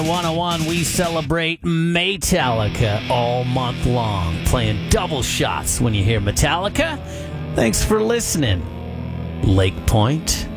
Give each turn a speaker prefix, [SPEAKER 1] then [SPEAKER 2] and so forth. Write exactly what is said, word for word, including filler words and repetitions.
[SPEAKER 1] one oh one, we celebrate Metallica all month long, playing double shots when you hear Metallica. Thanks for listening. Lake Point.